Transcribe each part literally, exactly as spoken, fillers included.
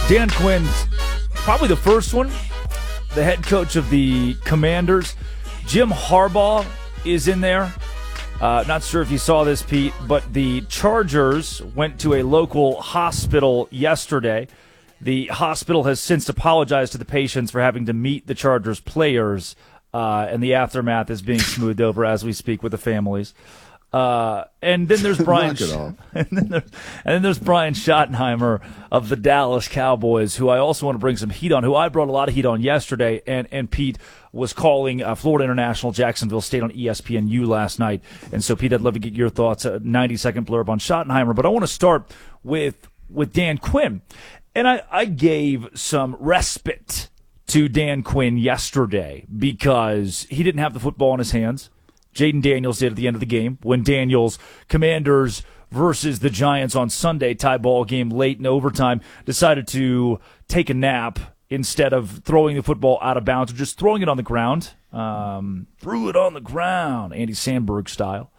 Dan Quinn's probably the first one, the head coach of the Commanders. Jim Harbaugh is in there. Uh, not sure if you saw this, Pete, but the Chargers went to a local hospital yesterday. The hospital has since apologized to the patients for having to meet the Chargers players, uh, and the aftermath is being smoothed over as we speak with the families. Uh, and then there's Brian, and then there's, and then there's Brian Schottenheimer of the Dallas Cowboys, who I also want to bring some heat on, who I brought a lot of heat on yesterday, and, and Pete was calling uh, Florida International Jacksonville State on E S P N U last night. And so, Pete, I'd love to get your thoughts, a ninety-second blurb on Schottenheimer, but I want to start with, with Dan Quinn. And I, I gave some respite to Dan Quinn yesterday because he didn't have the football in his hands. Jaden Daniels did at the end of the game when Daniels, Commanders versus the Giants on Sunday, tie ball game late in overtime, decided to take a nap instead of throwing the football out of bounds or just throwing it on the ground. Um, threw it on the ground, Andy Sandberg style.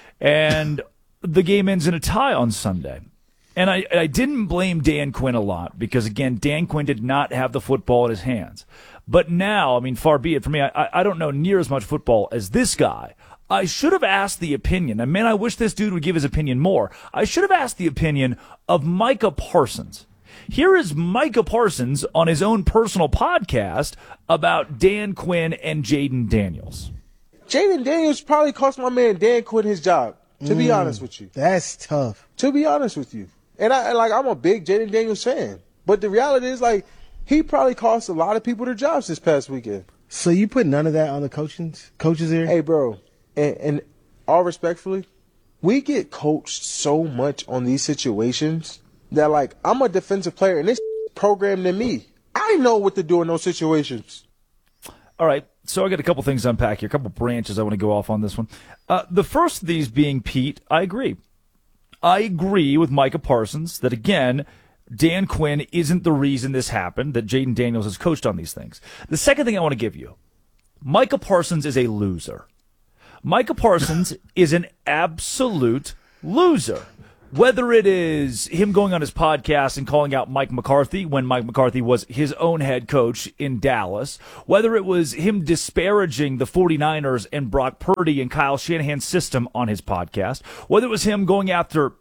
And the game ends in a tie on Sunday. And I, I didn't blame Dan Quinn a lot because, again, Dan Quinn did not have the football in his hands. But now, I mean, far be it for me, I, I don't know near as much football as this guy. I should have asked the opinion, and man, I wish this dude would give his opinion more. I should have asked the opinion of Micah Parsons. Here is Micah Parsons on his own personal podcast about Dan Quinn and Jaden Daniels. Jaden Daniels probably cost my man Dan Quinn his job, to mm, be honest with you. That's tough. To be honest with you. And, I, and like, I'm a big Jaden Daniels fan. But the reality is, like, he probably cost a lot of people their jobs this past weekend. So you put none of that on the coaching, coaches here? Hey, bro. And, and all respectfully, we get coached so much on these situations that, like, I'm a defensive player, and this programmed than me. I know what to do in those situations. All right, so I got a couple things to unpack here, a couple branches I want to go off on this one. Uh, the first of these being, Pete, I agree. I agree with Micah Parsons that, again, Dan Quinn isn't the reason this happened, that Jaden Daniels has coached on these things. The second thing I want to give you, Micah Parsons is a loser. Micah Parsons is an absolute loser. Whether it is him going on his podcast and calling out Mike McCarthy when Mike McCarthy was his own head coach in Dallas, whether it was him disparaging the 49ers and Brock Purdy and Kyle Shanahan's system on his podcast, whether it was him going after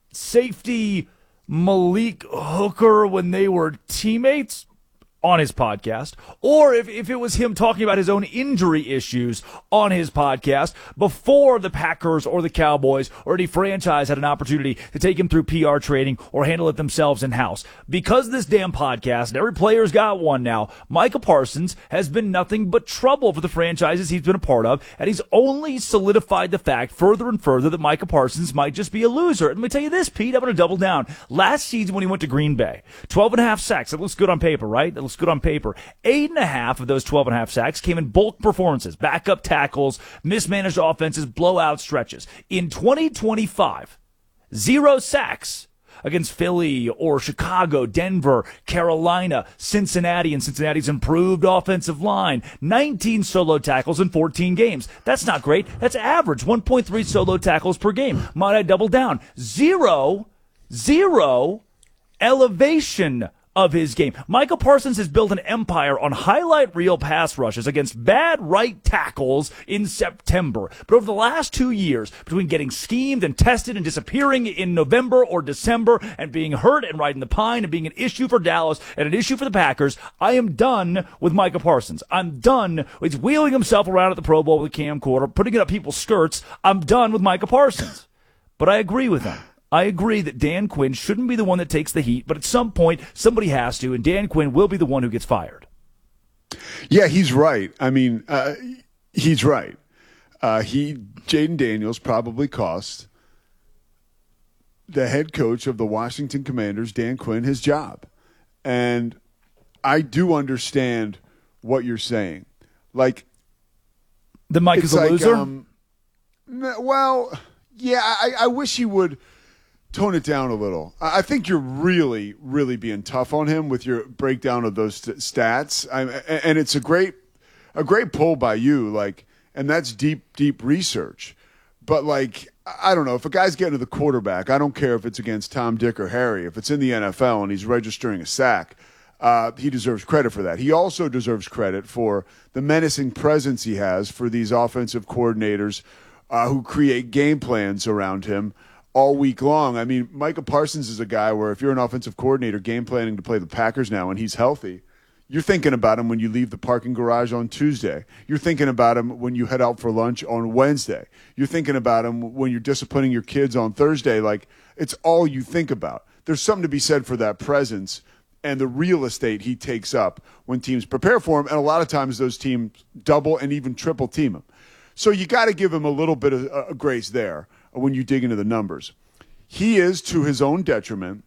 safety Malik Hooker when they were teammates on his podcast, or if, if it was him talking about his own injury issues on his podcast before the Packers or the Cowboys or any franchise had an opportunity to take him through P R training or handle it themselves in-house. Because of this damn podcast, and every player's got one now, Micah Parsons has been nothing but trouble for the franchises he's been a part of, and he's only solidified the fact further and further that Micah Parsons might just be a loser. And let me tell you this, Pete, I'm going to double down. Last season when he went to Green Bay, twelve and a half sacks. That looks good on paper, right? That looks good on paper. Eight and a half of those twelve and a half sacks came in bulk performances, backup tackles, mismanaged offenses, blowout stretches. In twenty twenty-five, zero sacks against Philly or Chicago, Denver, Carolina, Cincinnati, and Cincinnati's improved offensive line. nineteen solo tackles in fourteen games. That's not great. That's average. one point three solo tackles per game. Might I double down? Zero, zero elevation of his game. Micah Parsons has built an empire on highlight reel pass rushes against bad right tackles in September. But over the last two years, between getting schemed and tested and disappearing in November or December and being hurt and riding the pine and being an issue for Dallas and an issue for the Packers, I am done with Micah Parsons. I'm done with wheeling himself around at the Pro Bowl with a camcorder, putting it up people's skirts. I'm done with Micah Parsons. But I agree with him. I agree that Dan Quinn shouldn't be the one that takes the heat, but at some point, somebody has to, and Dan Quinn will be the one who gets fired. Yeah, he's right. I mean, uh, he's right. Uh, he, Jaden Daniels probably cost the head coach of the Washington Commanders, Dan Quinn, his job. And I do understand what you're saying. Like, the Mike is a like, loser? Um, well, yeah, I, I wish he would – tone it down a little. I think you're really, really being tough on him with your breakdown of those st- stats. I, and it's a great, a great pull by you. Like, and that's deep, deep research. But like, I don't know if a guy's getting to the quarterback. I don't care if it's against Tom, Dick, or Harry. If it's in the N F L and he's registering a sack, Uh, he deserves credit for that. He also deserves credit for the menacing presence he has for these offensive coordinators uh, who create game plans around him all week long. I mean, Micah Parsons is a guy where if you're an offensive coordinator game planning to play the Packers now and he's healthy, you're thinking about him when you leave the parking garage on Tuesday. You're thinking about him when you head out for lunch on Wednesday. You're thinking about him when you're disciplining your kids on Thursday. Like, it's all you think about. There's something to be said for that presence and the real estate he takes up when teams prepare for him. And a lot of times those teams double and even triple team him. So you got to give him a little bit of uh, grace there when you dig into the numbers. He is, to his own detriment,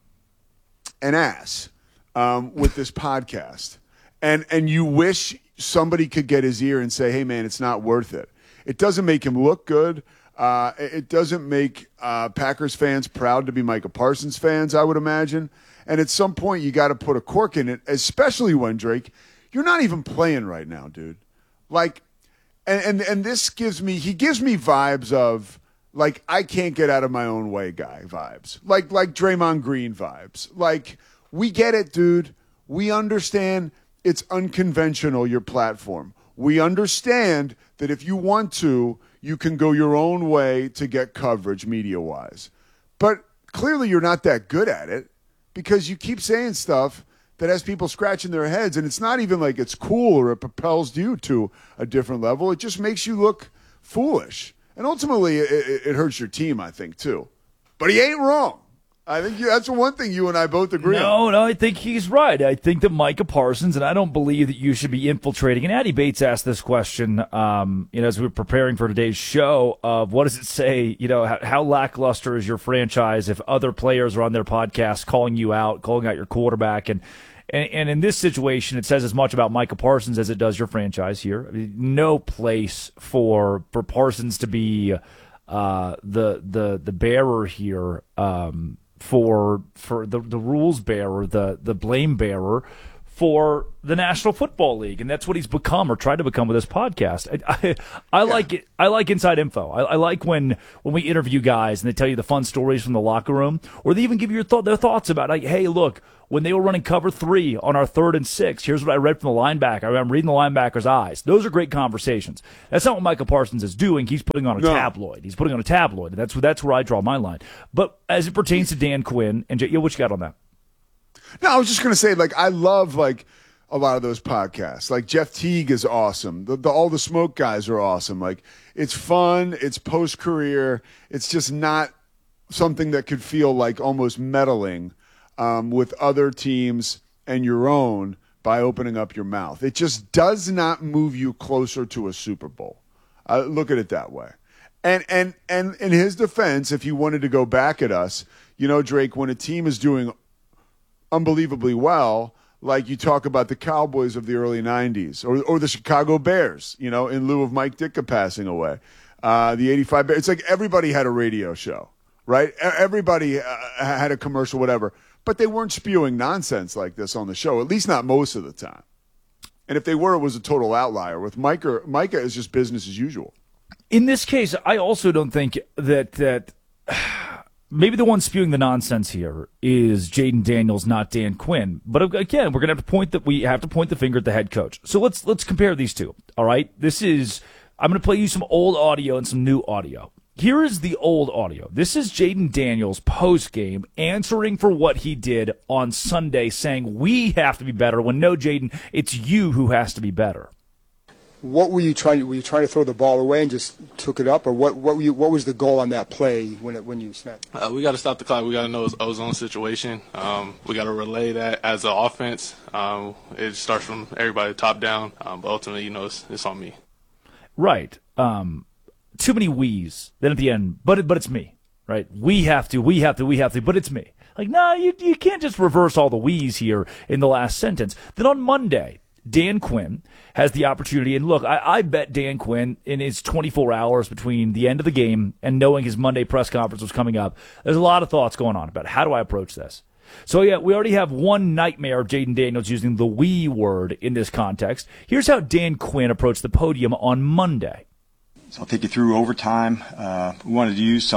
an ass um, with this podcast. And and you wish somebody could get his ear and say, hey, man, it's not worth it. It doesn't make him look good. Uh, it doesn't make uh, Packers fans proud to be Micah Parsons fans, I would imagine. And at some point, you got to put a cork in it, especially when, Drake, you're not even playing right now, dude. Like, and, and, and this gives me, he gives me vibes of, like, I can't get out of my own way guy vibes. Like, like Draymond Green vibes. Like, we get it, dude. We understand it's unconventional, your platform. We understand that if you want to, you can go your own way to get coverage media-wise. But clearly you're not that good at it because you keep saying stuff that has people scratching their heads, and it's not even like it's cool or it propels you to a different level. It just makes you look foolish. And ultimately, it, it hurts your team, I think, too. But he ain't wrong. I think you, that's the one thing you and I both agree no, on. No, no, I think he's right. I think that Micah Parsons, and I don't believe that you should be infiltrating. And Addie Bates asked this question, um, you know, as we were preparing for today's show of what does it say, you know, how, how lackluster is your franchise if other players are on their podcast calling you out, calling out your quarterback. And, and, and in this situation, it says as much about Micah Parsons as it does your franchise here. I mean, no place for, for Parsons to be uh, the, the, the bearer here, um, for for the the rules bearer, the the blame bearer for the National Football League, and that's what he's become or tried to become with this podcast. I I, I yeah. like it. I like inside info. I, I like when when we interview guys and they tell you the fun stories from the locker room, or they even give you your th- their thoughts about, like, hey, look, when they were running cover three on our third and six, here's what I read from the linebacker. I'm reading the linebacker's eyes. Those are great conversations. That's not what Micah Parsons is doing. He's putting on a no. tabloid. He's putting on a tabloid. That's that's where I draw my line. But as it pertains to Dan Quinn and Jay, yeah, what you got on that? No, I was just going to say, like, I love, like, a lot of those podcasts. Like, Jeff Teague is awesome. The, the, all the Smoke guys are awesome. Like, it's fun. It's post-career. It's just not something that could feel like almost meddling um, with other teams and your own by opening up your mouth. It just does not move you closer to a Super Bowl. Uh, look at it that way. And, and, and in his defense, if he wanted to go back at us, you know, Drake, when a team is doing unbelievably well, like you talk about the Cowboys of the early nineties or or the Chicago Bears, you know, in lieu of Mike Ditka passing away. Uh, the eighty-five Bears. It's like everybody had a radio show, right? Everybody uh, had a commercial, whatever. But they weren't spewing nonsense like this on the show, at least not most of the time. And if they were, it was a total outlier. With Micah, Micah is just business as usual. In this case, I also don't think that that maybe the one spewing the nonsense here is Jaden Daniels, not Dan Quinn. But again, we're gonna have to point that we have to point the finger at the head coach. So let's let's compare these two. All right, this is I'm gonna play you some old audio and some new audio. Here is the old audio. This is Jaden Daniels post-game answering for what he did on Sunday, saying we have to be better when no, Jaden, it's you who has to be better. What were you trying to, were you trying to throw the ball away and just took it up, or what what, were you, what was the goal on that play when it, when you snapped? Uh, we got to stop the clock. We got to know it's ozone situation. Um, we got to relay that as an offense. Um, it starts from everybody top down, um, but ultimately, you know, it's, it's on me. Right. Um, too many we's. Then at the end, but it, but it's me. Right. We have to. We have to. We have to. But it's me. Like, no, nah, you you can't just reverse all the we's here in the last sentence. Then on Monday, Dan Quinn has the opportunity, and look, I, I bet Dan Quinn in his twenty-four hours between the end of the game and knowing his Monday press conference was coming up, there's a lot of thoughts going on about how do I approach this. So, yeah, we already have one nightmare of Jaden Daniels using the we word in this context. Here's how Dan Quinn approached the podium on Monday. So I'll take you through overtime. Uh, we wanted to use some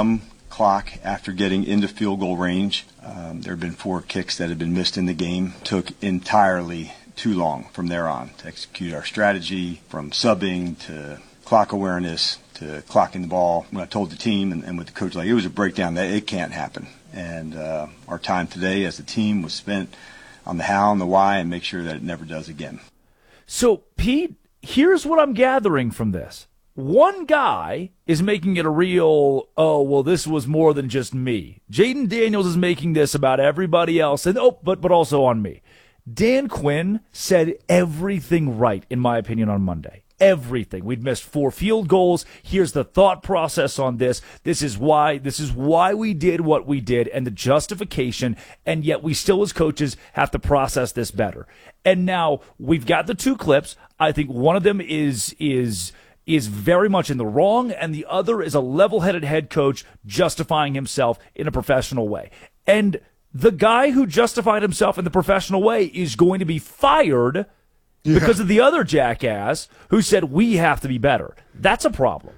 clock after getting into field goal range. Um, there have been four kicks that have been missed in the game. Took entirely too long from there on to execute our strategy, from subbing to clock awareness to clocking the ball. When I told the team and, and with the coach, like, it was a breakdown that it can't happen. And uh, our time today as a team was spent on the how and the why, and make sure that it never does again. So, Pete, here's what I'm gathering from this. One guy is making it a real, oh, well, this was more than just me. Jayden Daniels is making this about everybody else, and oh, but but also on me. Dan Quinn said everything right, in my opinion, on Monday. Everything. We'd missed four field goals. Here's the thought process on this. This is why, this is why we did what we did, and the justification, and yet we still as coaches have to process this better. And now we've got the two clips. I think one of them is is is very much in the wrong, and the other is a level-headed head coach justifying himself in a professional way. And the guy who justified himself in the professional way is going to be fired yeah. because of the other jackass who said we have to be better. That's a problem.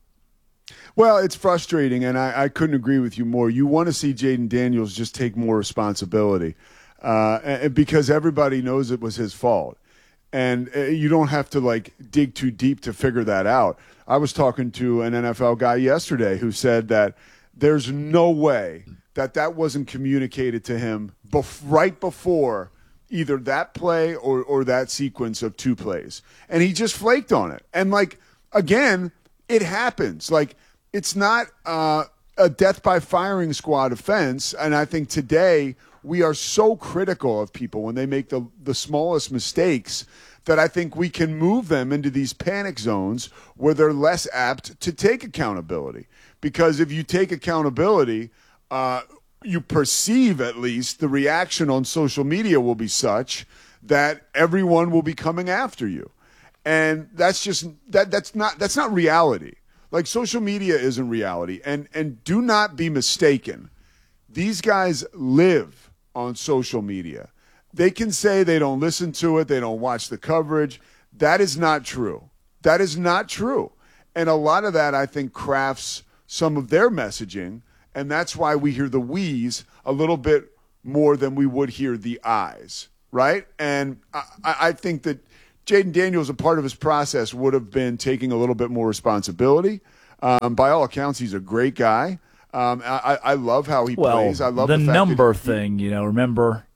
Well, it's frustrating, and I, I couldn't agree with you more. You want to see Jayden Daniels just take more responsibility uh, and, because everybody knows it was his fault. And you don't have to, like, dig too deep to figure that out. I was talking to an N F L guy yesterday who said that there's no way that that wasn't communicated to him bef- right before either that play or, or that sequence of two plays. And he just flaked on it. And, like, again, it happens. Like, it's not uh, a death by firing squad offense. And I think today we are so critical of people when they make the, the smallest mistakes that I think we can move them into these panic zones where they're less apt to take accountability. Because if you take accountability, uh, you perceive at least the reaction on social media will be such that everyone will be coming after you. And that's just that that's not that's not reality. Like, social media isn't reality. And and do not be mistaken. These guys live on social media. They can say they don't listen to it, they don't watch the coverage. That is not true. That is not true. And a lot of that, I think, crafts some of their messaging, and that's why we hear the we's a little bit more than we would hear the I's, right? And I, I think that Jayden Daniels, a part of his process, would have been taking a little bit more responsibility. Um, by all accounts, he's a great guy. Um, I, I love how he well, plays. I love the, the fact number that he, thing, you know, remember?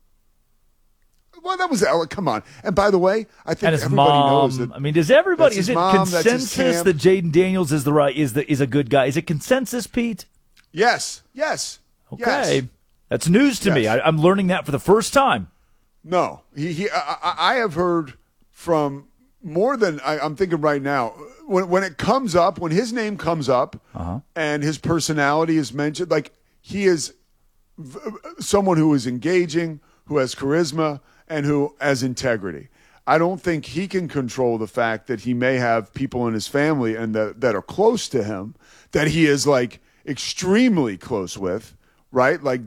Well, that was come on. And by the way, I think and his everybody mom, knows that. I mean, does everybody? Is it mom, consensus that Jayden Daniels is the right is the is a good guy? Is it consensus, Pete? Yes. Yes. Okay, yes. That's news to yes. me. I, I'm learning that for the first time. No, he. he I, I have heard from more than I, I'm thinking right now. When when it comes up, when his name comes up, uh-huh. and his personality is mentioned, like, he is v- someone who is engaging, who has charisma, and who has integrity. I don't think he can control the fact that he may have people in his family and that, that are close to him that he is, like, extremely close with, right? Like,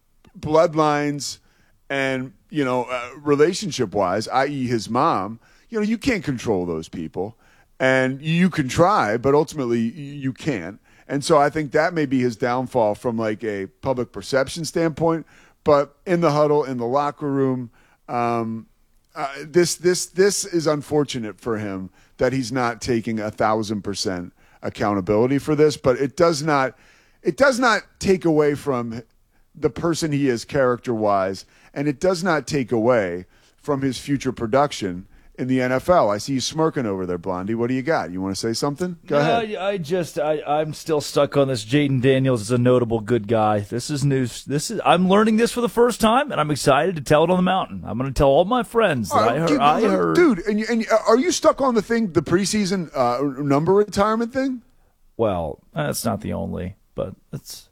bloodlines and, you know, uh, relationship-wise, that is his mom. You know, you can't control those people. And you can try, but ultimately you can't. And so I think that may be his downfall from, like, a public perception standpoint. But in the huddle, in the locker room, um, uh, this this this is unfortunate for him that he's not taking a thousand percent accountability for this. But it does not it does not take away from the person he is character-wise, and it does not take away from his future production in the N F L. I see you smirking over there, Blondie. What do you got? You want to say something? Go no, ahead. I just, I, I'm still stuck on this. Jayden Daniels is a notable good guy. This is news. This is, I'm learning this for the first time, and I'm excited to tell it on the mountain. I'm going to tell all my friends that right, I heard. Dude, I heard. dude and, you, and are you stuck on the thing, the preseason uh, number retirement thing? Well, that's not the only, but it's.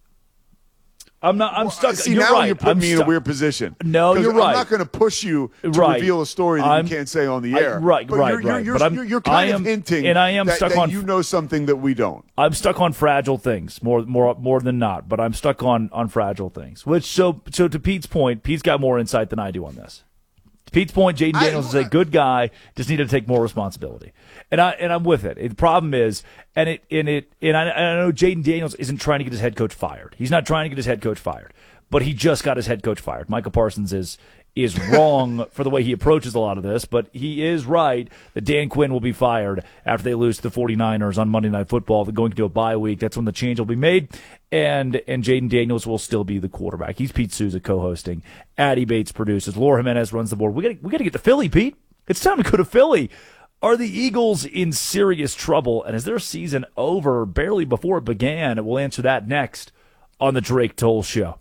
I'm not. I'm well, stuck. See, you're now right. you're putting I'm me stu- in a weird position. No, you're right. I'm not going to push you to right. reveal a story that I'm, you can't say on the I, air. right, but right, you're, right. You're, but I'm, you're, you're kind I am, of hinting and I am that, stuck that on. you know something that we don't. I'm stuck on fragile things more, more, more than not. But I'm stuck on on fragile things. Which so so to Pete's point, Pete's got more insight than I do on this. To Pete's point, Jaden I- Daniels is a good guy, just needed to take more responsibility. And I and I'm with it. The problem is, and it and it and I, and I know Jaden Daniels isn't trying to get his head coach fired. He's not trying to get his head coach fired, but he just got his head coach fired. Micah Parsons is is wrong for the way he approaches a lot of this, but he is right that Dan Quinn will be fired after they lose to the 49ers on Monday Night Football. They're going to do a bye week. That's when the change will be made, and and Jaden Daniels will still be the quarterback. He's Pete Souza co-hosting. Addie Bates produces. Laura Jimenez runs the board. We got we got to get to Philly, Pete. It's time to go to Philly. Are the Eagles in serious trouble, and is their season over barely before it began? We'll answer that next on the Drake Toll Show.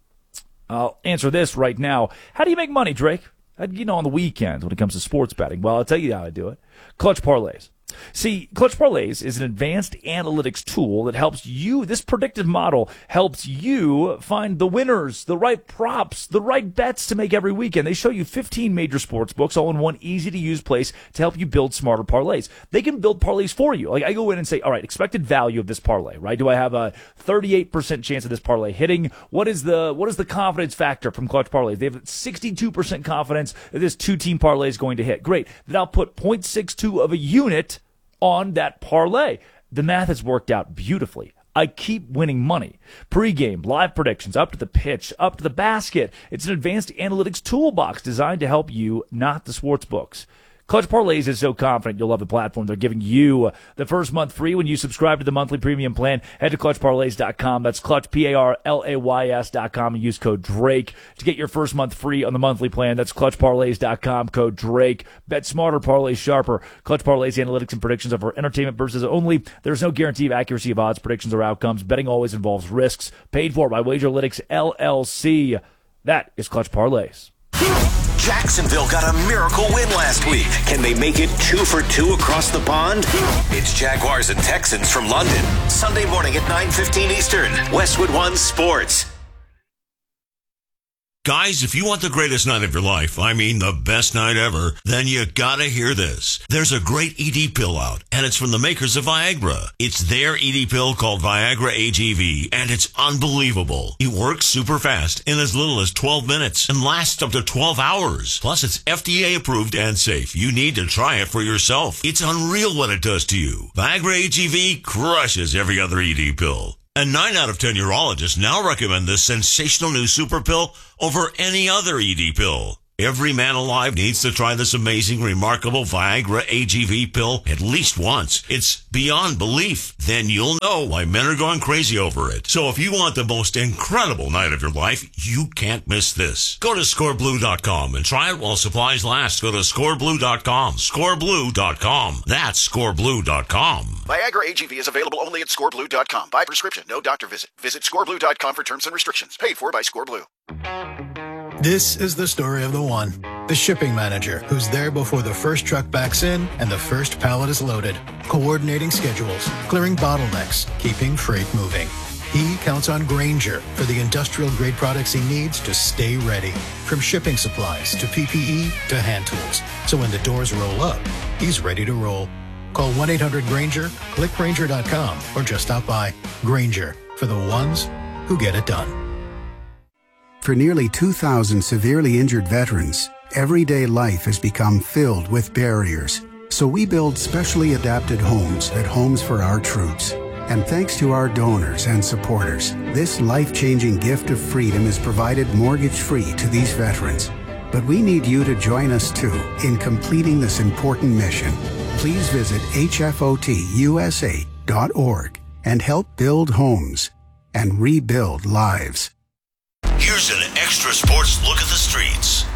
I'll answer this right now. How do you make money, Drake? How do you know on the weekends when it comes to sports betting? Well, I'll tell you how I do it. Clutch parlays. See, Clutch Parlays is an advanced analytics tool that helps you, this predictive model helps you find the winners, the right props, the right bets to make every weekend. They show you fifteen major sports books all in one easy-to-use place to help you build smarter parlays. They can build parlays for you. Like, I go in and say, all right, expected value of this parlay, right? Do I have a thirty-eight percent chance of this parlay hitting? What is the what is the confidence factor from Clutch Parlays? They have sixty-two percent confidence that this two-team parlay is going to hit. Great. Then I'll put zero point six two of a unit on that parlay. The math has worked out beautifully. I keep winning money. Pre-game, live predictions, up to the pitch, up to the basket. It's an advanced analytics toolbox designed to help you, not the sports books. Clutch Parlays is so confident you'll love the platform. They're giving you the first month free when you subscribe to the monthly premium plan. Head to clutch parlays dot com. That's clutch, P A R L A Y S dot com, and use code Drake to get your first month free on the monthly plan. That's clutch parlays dot com, code Drake. Bet smarter, parlay sharper. Clutch Parlays analytics and predictions are for entertainment purposes only. There's no guarantee of accuracy of odds, predictions, or outcomes. Betting always involves risks. Paid for by Wagerlytics, L L C. That is Clutch Parlays. Jacksonville got a miracle win last week. Can they make it two for two across the pond? It's Jaguars and Texans from London. Sunday morning at nine fifteen Eastern. Westwood One Sports. Guys, if you want the greatest night of your life, I mean the best night ever, then you gotta hear this. There's a great E D pill out, and it's from the makers of Viagra. It's their E D pill called Viagra A G V, and it's unbelievable. It works super fast in as little as twelve minutes and lasts up to twelve hours. Plus, it's F D A approved and safe. You need to try it for yourself. It's unreal what it does to you. Viagra A G V crushes every other E D pill. And nine out of ten urologists now recommend this sensational new super pill over any other E D pill. Every man alive needs to try this amazing, remarkable Viagra A G V pill at least once. It's beyond belief. Then you'll know why men are going crazy over it. So if you want the most incredible night of your life, you can't miss this. Go to score blue dot com and try it while supplies last. Go to score blue dot com. score blue dot com. That's score blue dot com. Viagra A G V is available only at score blue dot com. By prescription, no doctor visit. Visit score blue dot com for terms and restrictions. Paid for by ScoreBlue. This is the story of the one, the shipping manager, who's there before the first truck backs in and the first pallet is loaded, coordinating schedules, clearing bottlenecks, keeping freight moving. He counts on Grainger for the industrial-grade products he needs to stay ready, from shipping supplies to P P E to hand tools. So when the doors roll up, he's ready to roll. Call one eight hundred Grainger, click Grainger dot com, or just stop by. Grainger, for the ones who get it done. For nearly two thousand severely injured veterans, everyday life has become filled with barriers. So we build specially adapted homes at Homes for Our Troops. And thanks to our donors and supporters, this life-changing gift of freedom is provided mortgage-free to these veterans. But we need you to join us too in completing this important mission. Please visit H F O T U S A dot org and help build homes and rebuild lives. Here's an extra sports look at the streets.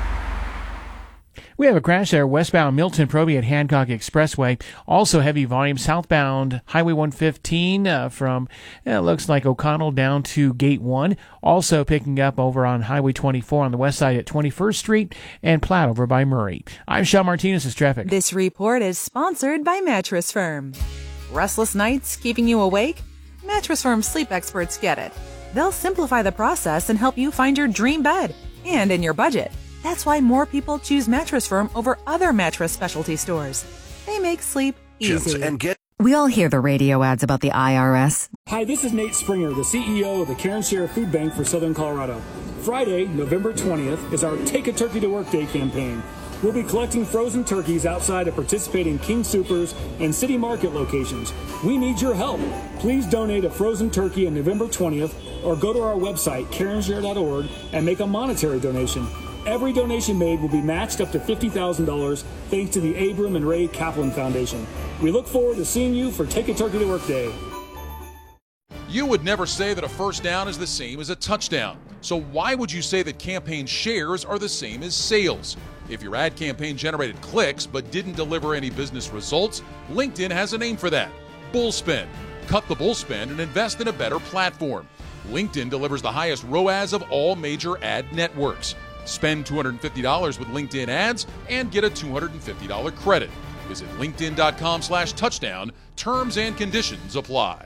We have a crash there westbound Milton Proby at Hancock Expressway. Also heavy volume southbound Highway one fifteen uh, from, it looks like O'Connell down to Gate one. Also picking up over on Highway twenty-four on the west side at twenty-first Street and Platte over by Murray. I'm Sean Martinez, is traffic. This report is sponsored by Mattress Firm. Restless nights keeping you awake? Mattress Firm sleep experts get it. They'll simplify the process and help you find your dream bed and in your budget. That's why more people choose Mattress Firm over other mattress specialty stores. They make sleep easy. And get- we all hear the radio ads about the I R S. Hi, this is Nate Springer, the C E O of the Karen Sierra Food Bank for Southern Colorado. Friday, November twentieth, is our Take a Turkey to Work Day campaign. We'll be collecting frozen turkeys outside of participating King Soopers and City Market locations. We need your help. Please donate a frozen turkey on November twentieth or go to our website, karen share dot org, and make a monetary donation. Every donation made will be matched up to fifty thousand dollars thanks to the Abram and Ray Kaplan Foundation. We look forward to seeing you for Take a Turkey to Work Day. You would never say that a first down is the same as a touchdown. So why would you say that campaign shares are the same as sales? If your ad campaign generated clicks but didn't deliver any business results, LinkedIn has a name for that: Bullspend. Cut the bullspend and invest in a better platform. LinkedIn delivers the highest R O A S of all major ad networks. Spend two hundred fifty dollars with LinkedIn ads and get a two hundred fifty dollars credit. Visit linkedin.com slash touchdown. Terms and conditions apply.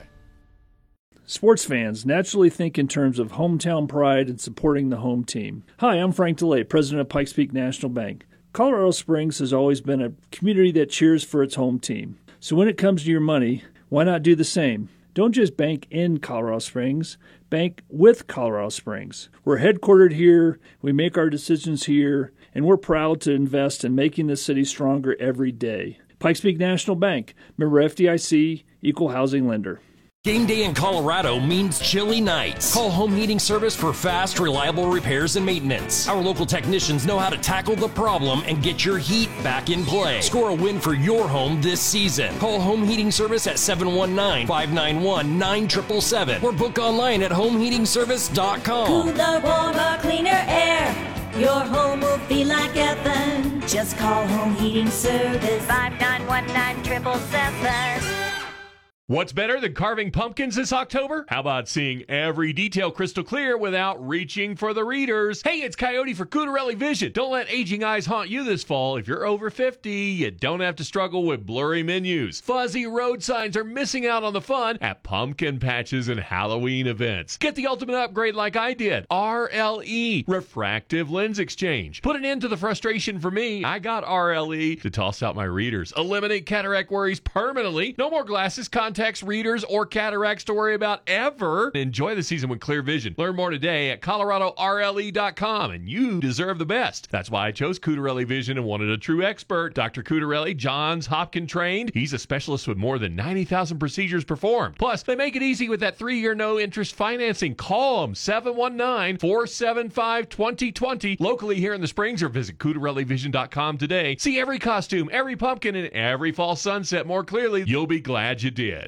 Sports fans naturally think in terms of hometown pride and supporting the home team. Hi, I'm Frank DeLay, president of Pikes Peak National Bank. Colorado Springs has always been a community that cheers for its home team. So when it comes to your money, why not do the same? Don't just bank in Colorado Springs, bank with Colorado Springs. We're headquartered here, we make our decisions here, and we're proud to invest in making the city stronger every day. Pikes Peak National Bank, member F D I C, equal housing lender. Game day in Colorado means chilly nights. Call Home Heating Service for fast, reliable repairs and maintenance. Our local technicians know how to tackle the problem and get your heat back in play. Score a win for your home this season. Call Home Heating Service at seven one nine, five nine one, nine seven seven seven or book online at home heating service dot com. Cooler, warmer, cleaner air. Your home will be like heaven. Just call Home Heating Service. five nine one, nine seven seven seven. What's better than carving pumpkins this October? How about seeing every detail crystal clear without reaching for the readers? Hey, it's Coyote for Cutarelli Vision. Don't let aging eyes haunt you this fall. If you're over fifty, you don't have to struggle with blurry menus. Fuzzy road signs are missing out on the fun at pumpkin patches and Halloween events. Get the ultimate upgrade like I did. R L E, Refractive Lens Exchange. Put an end to the frustration for me. I got R L E to toss out my readers. Eliminate cataract worries permanently. No more glasses, contacts, readers, or cataracts to worry about ever. Enjoy the season with clear vision. Learn more today at colorado r l e dot com, and you deserve the best. That's why I chose Cutarelli Vision and wanted a true expert. Doctor Cutarelli, Johns Hopkins trained. He's a specialist with more than ninety thousand procedures performed. Plus, they make it easy with that three-year no-interest financing. Call them, seven one nine, four seven five, two zero two zero. Locally here in the Springs, or visit cutarelli vision dot com today. See every costume, every pumpkin, and every fall sunset more clearly. You'll be glad you did.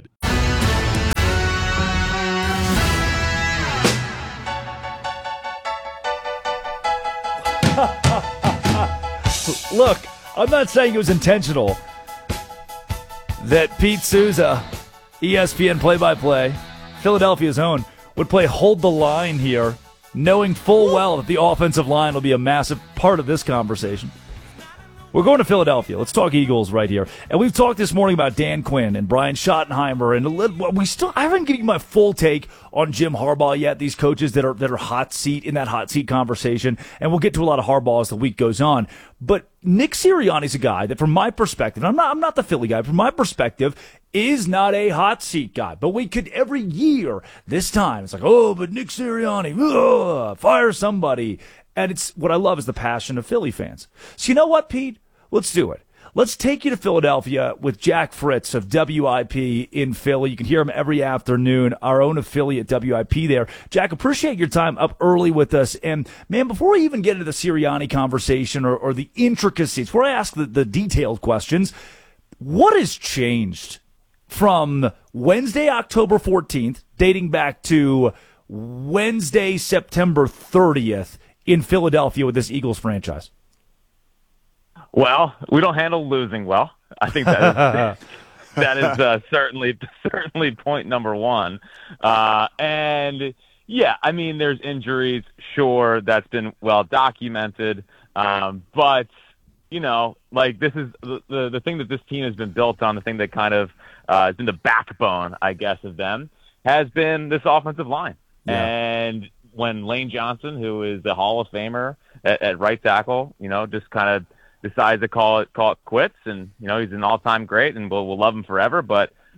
Look, I'm not saying it was intentional that Pete Souza, E S P N play-by-play, Philadelphia's own, would play hold the line here, knowing full well that the offensive line will be a massive part of this conversation. We're going to Philadelphia. Let's talk Eagles right here. And we've talked this morning about Dan Quinn and Brian Schottenheimer, and we still I haven't given you my full take on Jim Harbaugh yet. These coaches that are that are hot seat in that hot seat conversation, and we'll get to a lot of Harbaugh as the week goes on. But Nick Sirianni's a guy that, from my perspective, and I'm not I'm not the Philly guy. From my perspective, is not a hot seat guy. But we could every year this time it's like, oh, but Nick Sirianni, ugh, fire somebody. And it's what I love is the passion of Philly fans. So you know what, Pete? Let's do it. Let's take you to Philadelphia with Jack Fritz of W I P in Philly. You can hear him every afternoon, our own affiliate W I P there. Jack, appreciate your time up early with us. And, man, before we even get into the Sirianni conversation or, or the intricacies, before I ask the, the detailed questions, what has changed from Wednesday, October fourteenth, dating back to Wednesday, September thirtieth, in Philadelphia with this Eagles franchise? Well, we don't handle losing well. I think that is that is uh, certainly certainly point number one. Uh, and yeah, I mean, there's injuries. Sure, that's been well documented. Um, but you know, like this is the, the the thing that this team has been built on. The thing that kind of uh, has been the backbone, I guess, of them has been this offensive line. Yeah. And when Lane Johnson, who is the Hall of Famer at, at right tackle, you know, just kind of decides to call it call it quits, and you know he's an all-time great, and we'll, we'll love him forever. But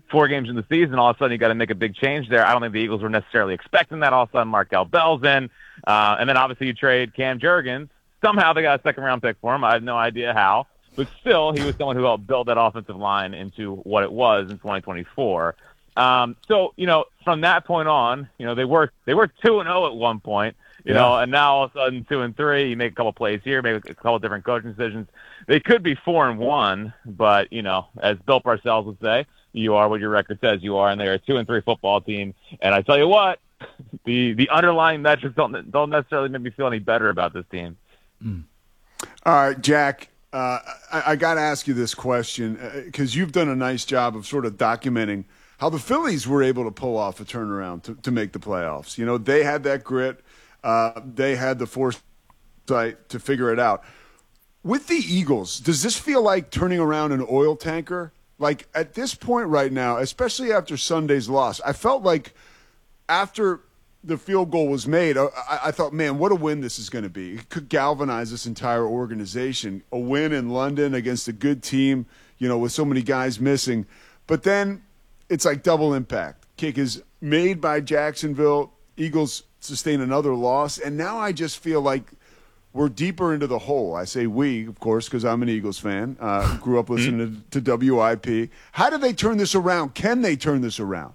four games in the season, all of a sudden you got to make a big change there. I don't think the Eagles were necessarily expecting that. All of a sudden, Markel Bell's in, uh, and then obviously you trade Cam Jurgens. Somehow they got a second round pick for him. I have no idea how, but still, he was someone who helped build that offensive line into what it was in twenty twenty-four. Um, so you know, from that point on, you know they were they were two and zero at one point. You Yeah. know, and now all of a sudden two and three, you make a couple plays here, make a couple different coaching decisions. They could be four and one, but you know, as Bill Parcells would say, you are what your record says you are, and they're a two and three football team. And I tell you what, the the underlying metrics don't don't necessarily make me feel any better about this team. Mm. All right, Jack. Uh, I, I got to ask you this question because uh, you've done a nice job of sort of documenting how the Phillies were able to pull off a turnaround to, to make the playoffs. You know, they had that grit. Uh, they had the foresight to figure it out. With the Eagles, does this feel like turning around an oil tanker? Like at this point right now, especially after Sunday's loss, I felt like after the field goal was made, I, I thought, man, what a win this is going to be. It could galvanize this entire organization. A win in London against a good team, you know, with so many guys missing. But then it's like double impact. Kick is made by Jacksonville. Eagles sustain another loss, and now I just feel like we're deeper into the hole. I say we, of course, because I'm an Eagles fan. Uh, grew up listening to, to W I P. How do they turn this around? Can they turn this around?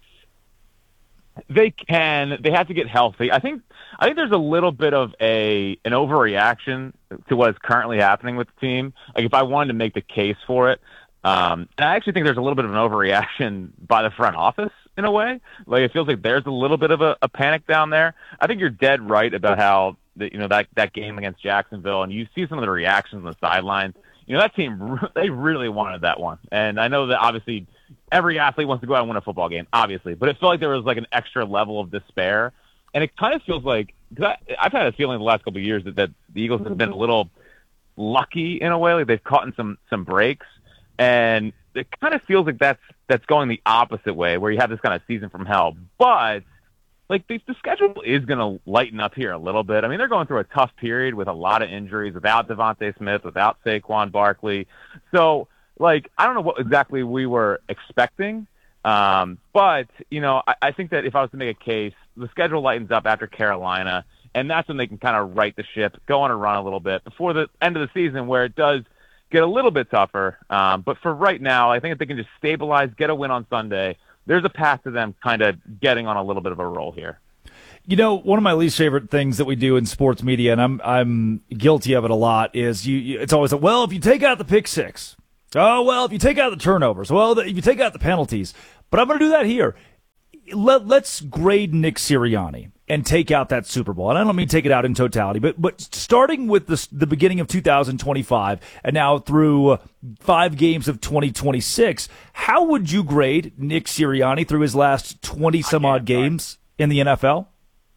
They can. They have to get healthy. I think. I think there's a little bit of a an overreaction to what is currently happening with the team. Like if I wanted to make the case for it, um, and I actually think there's a little bit of an overreaction by the front office. In a way, like it feels like there's a little bit of a, a panic down there. I think you're dead right about how the, you know that that game against Jacksonville, and you see some of the reactions on the sidelines. You know that team, they really wanted that one, and I know that obviously every athlete wants to go out and win a football game, obviously, but it felt like there was like an extra level of despair, and it kind of feels like because I've had a feeling the last couple of years that, that the Eagles have been a little lucky in a way, like they've caught in some some breaks, and it kind of feels like that's that's going the opposite way, where you have this kind of season from hell. But like the, the schedule is going to lighten up here a little bit. I mean, they're going through a tough period with a lot of injuries, without Devontae Smith, without Saquon Barkley. So, like, I don't know what exactly we were expecting, um, but you know, I, I think that if I was to make a case, the schedule lightens up after Carolina, and that's when they can kind of right the ship, go on a run a little bit before the end of the season, where it does get a little bit tougher. Um, but for right now, I think if they can just stabilize, get a win on Sunday, there's a path to them kind of getting on a little bit of a roll here. You know, one of my least favorite things that we do in sports media, and I'm I'm guilty of it a lot, is you. you it's always like, well, if you take out the pick six, oh well, if you take out the turnovers, well, the, if you take out the penalties, but I'm going to do that here. Let, let's grade Nick Sirianni and take out that Super Bowl. And I don't mean take it out in totality, but but starting with the, the beginning of two thousand twenty-five and now through five games of twenty twenty-six, how would you grade Nick Sirianni through his last twenty-some-odd games in the N F L?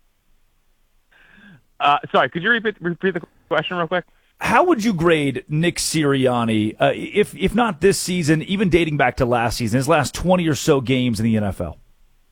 Uh, sorry, could you repeat, repeat the question real quick? How would you grade Nick Sirianni, uh, if if not this season, even dating back to last season, his last twenty or so games in the N F L?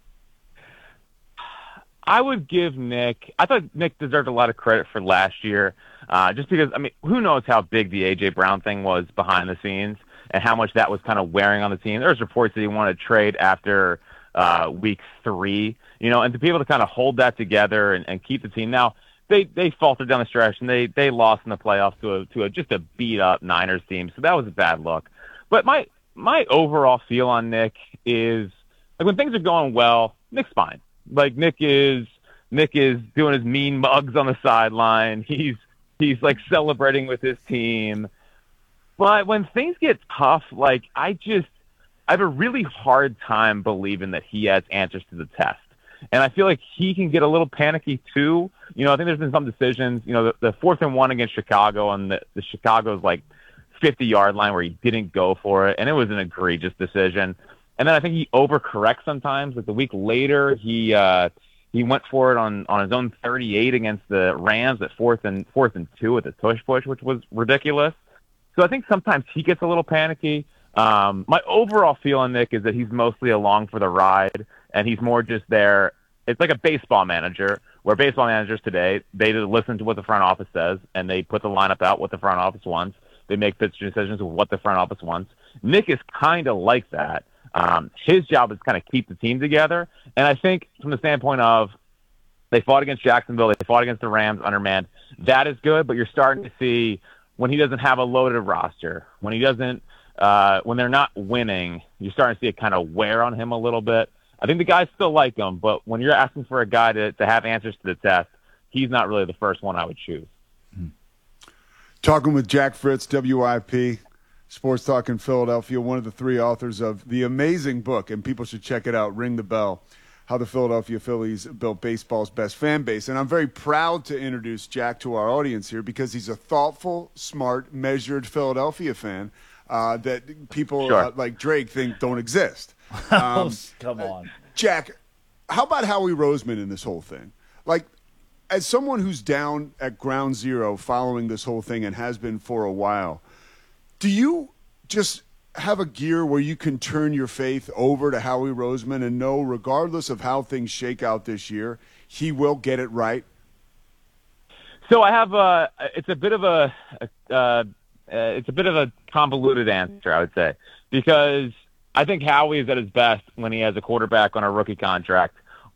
I would give Nick – I thought Nick deserved a lot of credit for last year uh, just because, I mean, who knows how big the A J. Brown thing was behind the scenes and how much that was kind of wearing on the team. There was reports that he wanted to trade after uh, week three, you know, and to be able to kind of hold that together and, and keep the team. Now, they, they faltered down the stretch, and they, they lost in the playoffs to, a, to a, just a beat-up Niners team, so that was a bad look. But my my overall feel on Nick is, like, when things are going well, Nick's fine. Like Nick is, Nick is doing his mean mugs on the sideline. He's he's like celebrating with his team. But when things get tough, like I just, I have a really hard time believing that he has answers to the test. And I feel like he can get a little panicky too. You know, I think there's been some decisions. You know, the, the fourth and one against Chicago on the, the Chicago's like fifty-yard line where he didn't go for it, and it was an egregious decision. And then I think he overcorrects sometimes. Like the week later, he uh, he went for it on, on his own thirty-eight against the Rams at fourth and fourth and two with a tush push, which was ridiculous. So I think sometimes he gets a little panicky. Um, my overall feel on Nick is that he's mostly along for the ride, and he's more just there. It's like a baseball manager, where baseball managers today, they listen to what the front office says, and they put the lineup out what the front office wants. They make pitch decisions with what the front office wants. Nick is kind of like that. Um, his job is kind of keep the team together. And I think from the standpoint of they fought against Jacksonville, they fought against the Rams undermanned. That is good, but you're starting to see when he doesn't have a loaded roster, when he doesn't, uh, when they're not winning, you're starting to see it kind of wear on him a little bit. I think the guys still like him, but when you're asking for a guy to, to have answers to the test, he's not really the first one I would choose. Talking with Jack Fritz, W I P, Sports Talk in Philadelphia, one of the three authors of the amazing book, and people should check it out, Ring the Bell, How the Philadelphia Phillies Built Baseball's Best Fan Base. And I'm very proud to introduce Jack to our audience here because he's a thoughtful, smart, measured Philadelphia fan uh, that people Sure. uh, like Drake think don't exist. Um, Come on. Jack, how about Howie Roseman in this whole thing? Like, as someone who's down at ground zero following this whole thing and has been for a while, do you just have a gear where you can turn your faith over to Howie Roseman and know, regardless of how things shake out this year, he will get it right? So I have a, it's a bit of a, a uh, it's a bit of a convoluted answer, I would say, because I think Howie is at his best when he has a quarterback on a rookie contract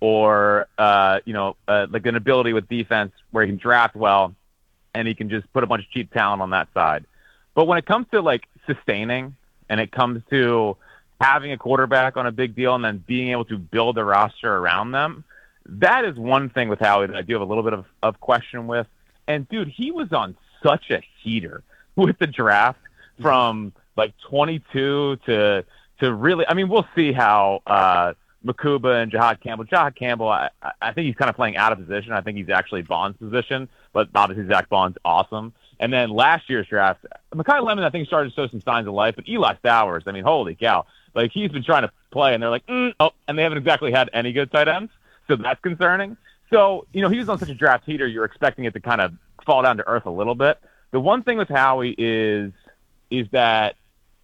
or, uh, you know, uh, like an ability with defense where he can draft well and he can just put a bunch of cheap talent on that side. But when it comes to, like, sustaining and it comes to having a quarterback on a big deal and then being able to build a roster around them, that is one thing with Howie that I do have a little bit of, of question with. And, dude, he was on such a heater with the draft from, like, twenty-two to to really – I mean, we'll see how uh, Makuba and Jahad Campbell – Jahad Campbell, I, I think he's kind of playing out of position. I think he's actually Bond's position, but obviously Zach Bond's awesome. And then last year's draft, Mekhi Lemon, I think, started to show some signs of life. But Eli Stowers, I mean, holy cow. Like, he's been trying to play, and they're like, mm, oh, and they haven't exactly had any good tight ends. So that's concerning. So, you know, he was on such a draft heater, you're expecting it to kind of fall down to earth a little bit. The one thing with Howie is is that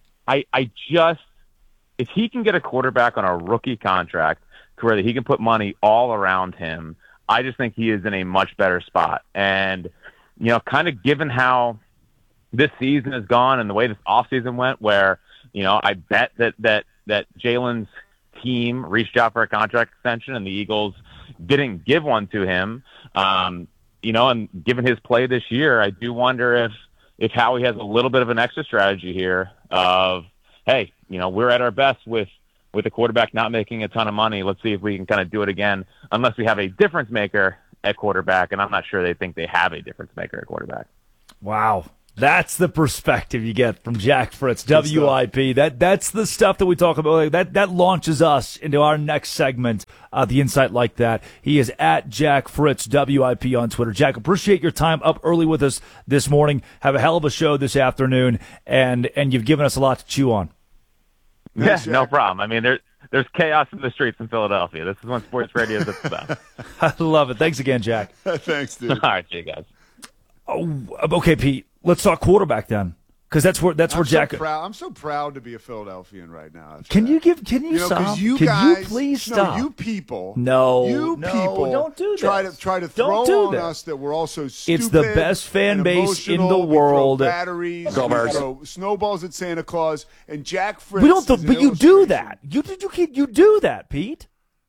I I just, if he can get a quarterback on a rookie contract where he can put money all around him, I just think he is in a much better spot. And, you know, kind of given how this season has gone and the way this offseason went, where, you know, I bet that that that Jalen's team reached out for a contract extension and the Eagles didn't give one to him. Um, you know, and given his play this year, I do wonder if if Howie has a little bit of an extra strategy here of, hey, you know, we're at our best with with a quarterback not making a ton of money. Let's see if we can kind of do it again, unless we have a difference maker at quarterback, and I'm not sure they think they have a difference maker at quarterback. Wow. That's the perspective you get from Jack Fritz, W I P. That That's the stuff that we talk about. That that launches us into our next segment, uh, the Insight Like That. He is at Jack Fritz, W I P on Twitter. Jack, appreciate your time up early with us this morning. Have a hell of a show this afternoon, and, and you've given us a lot to chew on. Yeah, no problem. I mean, there, there's chaos in the streets in Philadelphia. This is when sports radio is at the best. I love it. Thanks again, Jack. Thanks, dude. All right, see you guys. Oh, okay, Pete. Let's talk quarterback then, because that's where that's I'm where so Jack. proud. I'm so proud to be a Philadelphian right now. That's Can right. you give? Can you, You know, 'cause stop? you can guys, you please no, stop? you people, No, you no, people, don't do try this. to try to Don't throw do on this. us that we're all so stupid. It's the best fan and base in the emotional. We world. throw batteries, Go we Bears. throw snowballs at Santa Claus, and Jack Fritz. We don't. is an But you do illustration. that. You you you you do that, Pete.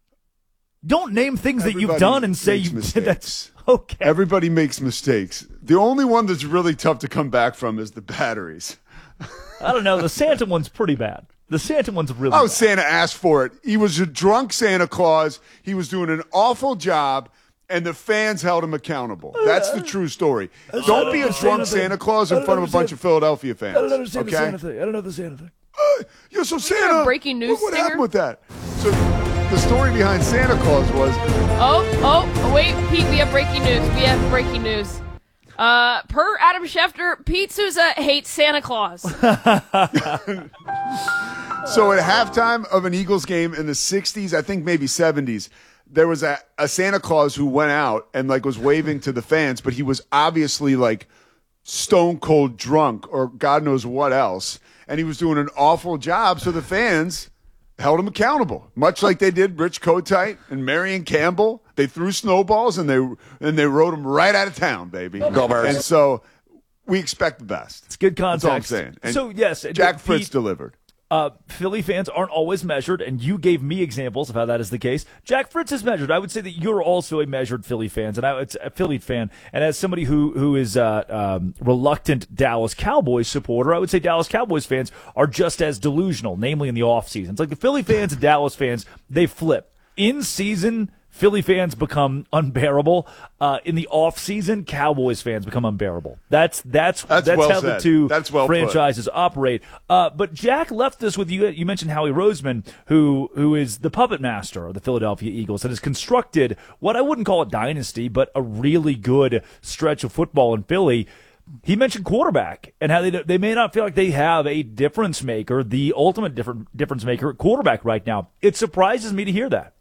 Don't name things that you've Everybody done and say makes you mistakes. that's okay. Everybody makes mistakes. The only one that's really tough to come back from is the batteries. I don't know. The Santa one's pretty bad. The Santa one's really Oh, bad. Santa asked for it. He was a drunk Santa Claus. He was doing an awful job, and the fans held him accountable. That's the true story. I Don't be a don't drunk understand Santa Claus I in don't front of a bunch understand- of Philadelphia fans. I don't understand okay? the Santa thing. I don't know the Santa thing. Uh, yeah, so Santa. breaking news Look what stinger? happened with that. So the story behind Santa Claus was Oh, oh, wait, Pete, we have breaking news. We have breaking news. Uh, per Adam Schefter, Pete Souza hates Santa Claus. So at halftime of an Eagles game in the sixties, I think maybe seventies, there was a, a Santa Claus who went out and like was waving to the fans, but he was obviously like stone cold drunk or God knows what else. And he was doing an awful job. So the fans held him accountable, much like they did Rich Kotite and Marion Campbell. They threw snowballs and they and they rode him right out of town, baby. Go Bears. And so we expect the best. It's good context. That's all I'm saying. And so yes, Jack Pete, Fritz delivered. Uh, Philly fans aren't always measured, and you gave me examples of how that is the case. Jack Fritz is measured. I would say that you're also a measured Philly fan, and I, it's a Philly fan. And as somebody who who is a uh, um, reluctant Dallas Cowboys supporter, I would say Dallas Cowboys fans are just as delusional, namely in the off season. It's like the Philly fans and Dallas fans, they flip. In season, Philly fans become unbearable. Uh, in the off season, Cowboys fans become unbearable. That's that's That's that's, well how the said. two That's well put. franchises operate. Uh, but Jack left this with you. You mentioned Howie Roseman, who who is the puppet master of the Philadelphia Eagles and has constructed what I wouldn't call a dynasty, but a really good stretch of football in Philly. He mentioned quarterback and how they they may not feel like they have a difference maker, the ultimate different difference maker at quarterback right now. It surprises me to hear that.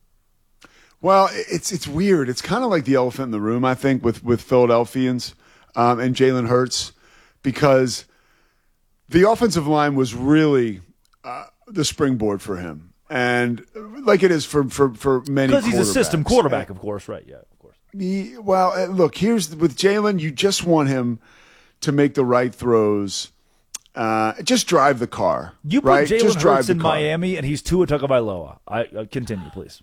Well, it's it's weird. It's kind of like the elephant in the room, I think, with, with Philadelphians um, and Jalen Hurts, because the offensive line was really uh, the springboard for him. And like it is for, for, for many quarterbacks. Because he's a system quarterback, of course, right? Yeah, of course. He, well, uh, look, here's with Jalen, you just want him to make the right throws. Uh, just drive the car. You put right? Jalen just drive Hurts the in car. Miami, and he's Tua Tagovailoa. I uh, continue, please.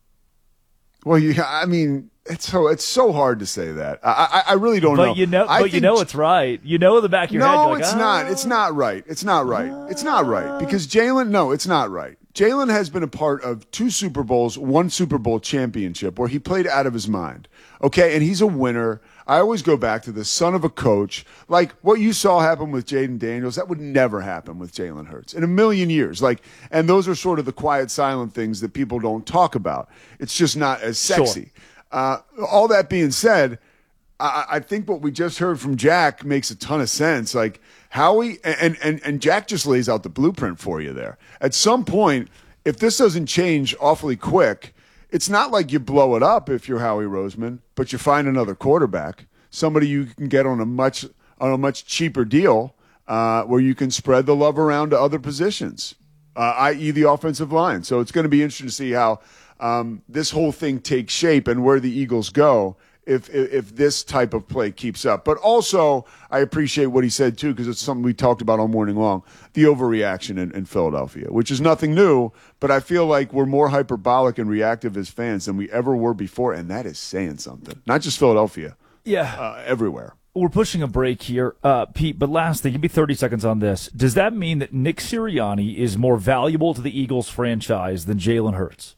Well, you, I mean, it's so it's so hard to say that. I I, I really don't but know. You know, I but you think, know it's right. You know in the back of your no, head. You're like, it's ah. not. It's not right. It's not right. It's not right because Jalen. No, it's not right. Jalen has been a part of two Super Bowls, one Super Bowl championship where he played out of his mind. Okay, and he's a winner. I always go back to the son of a coach. Like what you saw happen with Jaden Daniels, that would never happen with Jalen Hurts in a million years. Like, and those are sort of the quiet, silent things that people don't talk about. It's just not as sexy. Sure. Uh, all that being said, I, I think what we just heard from Jack makes a ton of sense. Like Howie and, and, and Jack just lays out the blueprint for you there. At some point, if this doesn't change awfully quick, it's not like you blow it up if you're Howie Roseman, but you find another quarterback, somebody you can get on a much on a much cheaper deal, uh, where you can spread the love around to other positions, uh, that is the offensive line. So it's going to be interesting to see how um, this whole thing takes shape and where the Eagles go if, if if this type of play keeps up. But also, I appreciate what he said, too, because it's something we talked about all morning long, the overreaction in, in Philadelphia, which is nothing new, but I feel like we're more hyperbolic and reactive as fans than we ever were before, and that is saying something. Not just Philadelphia. Yeah. Uh, everywhere. We're pushing a break here, uh, Pete, but last thing, give me thirty seconds on this. Does that mean that Nick Sirianni is more valuable to the Eagles franchise than Jalen Hurts?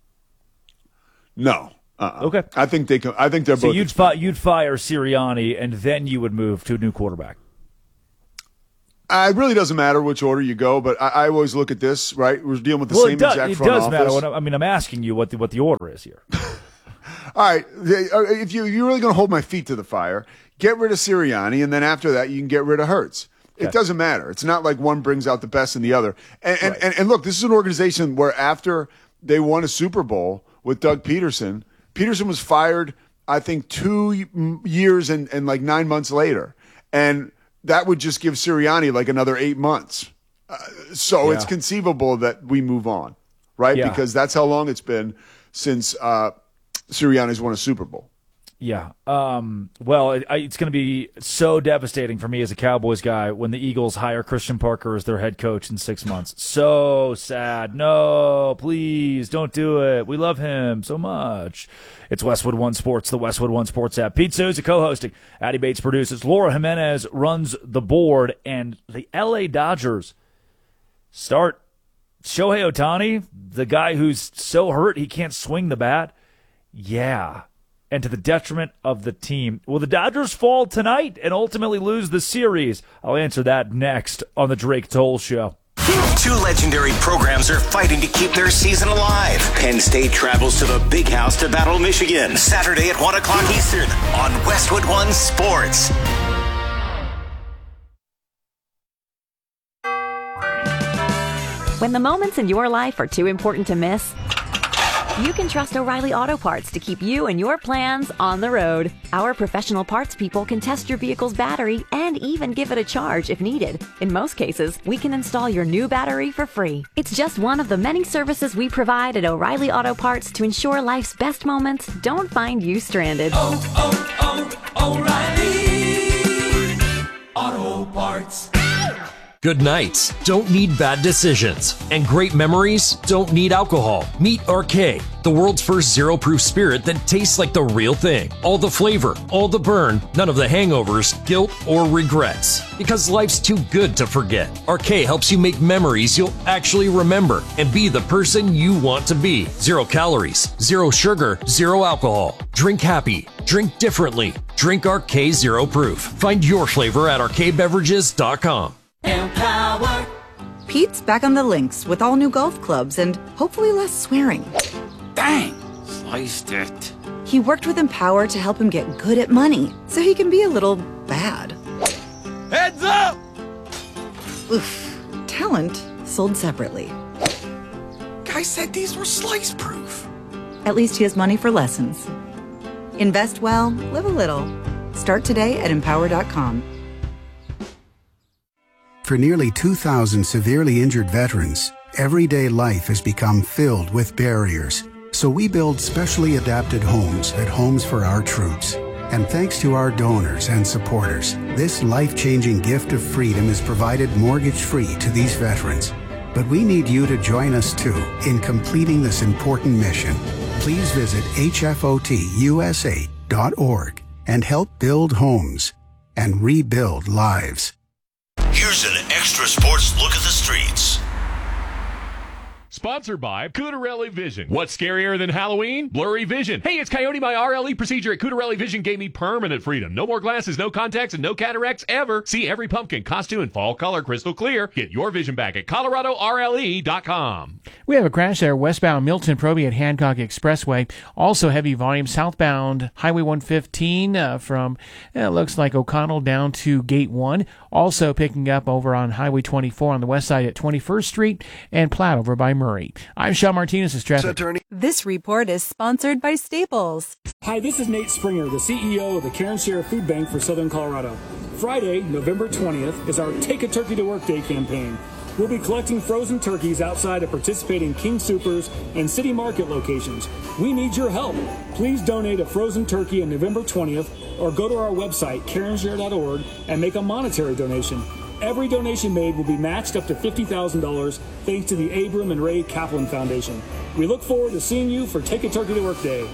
No. Uh-uh. Okay. I think they can, I think they're so both. you'd, fi- you'd fire Sirianni, and then you would move to a new quarterback. Uh, it really doesn't matter which order you go, but I, I always look at this, right? We're dealing with the well, same it does, exact it front does office. matter. When I, I mean, I'm asking you what the, what the order is here. All right. If you, you're really going to hold my feet to the fire, get rid of Sirianni, and then after that, you can get rid of Hurts. It Okay. doesn't matter. It's not like one brings out the best in the other. And, and, Right. and, and look, this is an organization where after they won a Super Bowl with Doug Peterson, Peterson was fired, I think, two years and, and like nine months later. And that would just give Sirianni like another eight months. Uh, so Yeah. it's conceivable that we move on, right? Yeah. Because that's how long it's been since uh, Sirianni's won a Super Bowl. Yeah. Um, well, it, I, it's going to be so devastating for me as a Cowboys guy when the Eagles hire Christian Parker as their head coach in six months. So sad. No, please don't do it. We love him so much. It's Westwood One Sports, the Westwood One Sports app. Pete Souza co-hosting. Addie Bates produces. Laura Jimenez runs the board. And the L A Dodgers start Shohei Ohtani, the guy who's so hurt he can't swing the bat. Yeah. And to the detriment of the team. Will the Dodgers fall tonight and ultimately lose the series? I'll answer that next on the Drake Toll Show. Two legendary programs are fighting to keep their season alive. Penn State travels to the Big House to battle Michigan. Saturday at one o'clock Eastern on Westwood One Sports. When the moments in your life are too important to miss, you can trust O'Reilly Auto Parts to keep you and your plans on the road. Our professional parts people can test your vehicle's battery and even give it a charge if needed. In most cases, we can install your new battery for free. It's just one of the many services we provide at O'Reilly Auto Parts to ensure life's best moments don't find you stranded. Oh, oh, O'Reilly Auto Parts. Good nights don't need bad decisions, and great memories don't need alcohol. Meet R K, the world's first zero-proof spirit that tastes like the real thing. All the flavor, all the burn, none of the hangovers, guilt, or regrets. Because life's too good to forget. R K helps you make memories you'll actually remember and be the person you want to be. Zero calories, zero sugar, zero alcohol. Drink happy. Drink differently. Drink R K Zero Proof. Find your flavor at R K beverages dot com. Empower. Pete's back on the links with all new golf clubs and hopefully less swearing. Dang, sliced it. He worked with Empower to help him get good at money so he can be a little bad. Heads up! Oof. Talent sold separately. Guy said these were slice proof. At least he has money for lessons. Invest well, live a little. Start today at empower dot com. For nearly two thousand severely injured veterans, everyday life has become filled with barriers. So we build specially adapted homes at Homes for Our Troops. And thanks to our donors and supporters, this life-changing gift of freedom is provided mortgage-free to these veterans. But we need you to join us too in completing this important mission. Please visit H F O T U S A dot org and help build homes and rebuild lives. Here's an extra sports look at the streets. Sponsored by Cutarelli Vision. What's scarier than Halloween? Blurry vision. Hey, it's Coyote. My R L E procedure at Cutarelli Vision gave me permanent freedom. No more glasses, no contacts, and no cataracts ever. See every pumpkin, costume, and fall color crystal clear. Get your vision back at Colorado R L E dot com. We have a crash there westbound Milton Proby at Hancock Expressway. Also heavy volume southbound Highway one fifteen uh, from, it looks like O'Connell down to Gate one. Also picking up over on Highway twenty-four on the west side at twenty-first Street and Platt over by Murray. I'm Sean Martinez, as traffic. This report is sponsored by Staples. Hi, this is Nate Springer, the C E O of the Karen Share Food Bank for Southern Colorado. Friday, November twentieth, is our Take a Turkey to Work Day campaign. We'll be collecting frozen turkeys outside of participating King Soopers and City Market locations. We need your help. Please donate a frozen turkey on November twentieth or go to our website, karen share dot org, and make a monetary donation. Every donation made will be matched up to fifty thousand dollars thanks to the Abram and Ray Kaplan Foundation. We look forward to seeing you for Take a Turkey to Work Day.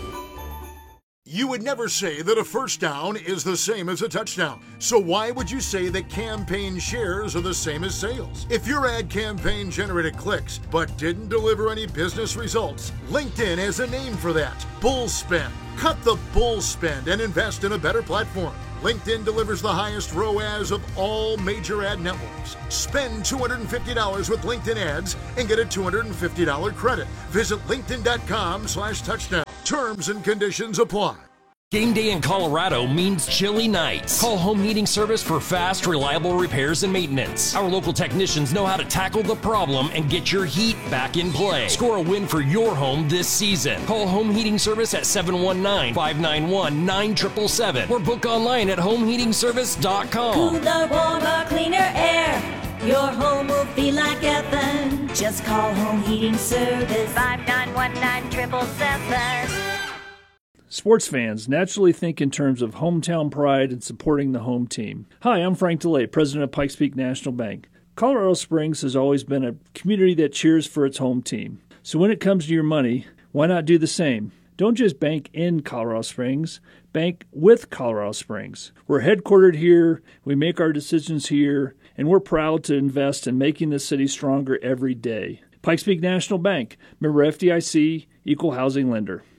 You would never say that a first down is the same as a touchdown. So why would you say that campaign shares are the same as sales? If your ad campaign generated clicks but didn't deliver any business results, LinkedIn has a name for that: bull spend. Cut the bull spend and invest in a better platform. LinkedIn delivers the highest R O A S of all major ad networks. Spend two hundred fifty dollars with LinkedIn ads and get a two hundred fifty dollars credit. Visit linkedin dot com slash touchdown. Terms and conditions apply. Game day in Colorado means chilly nights. Call Home Heating Service for fast, reliable repairs and maintenance. Our local technicians know how to tackle the problem and get your heat back in play. Score a win for your home this season. Call Home Heating Service at seven one nine, five nine one, nine seven seven seven or book online at home heating service dot com. Cooler, warmer, cleaner air. Your home will feel like heaven. Just call Home Heating Service. five nine one nine seven seven seven. Sports fans naturally think in terms of hometown pride and supporting the home team. Hi, I'm Frank DeLay, president of Pikes Peak National Bank. Colorado Springs has always been a community that cheers for its home team. So when it comes to your money, why not do the same? Don't just bank in Colorado Springs, bank with Colorado Springs. We're headquartered here, we make our decisions here, and we're proud to invest in making the city stronger every day. Pikes Peak National Bank, member F D I C, equal housing lender.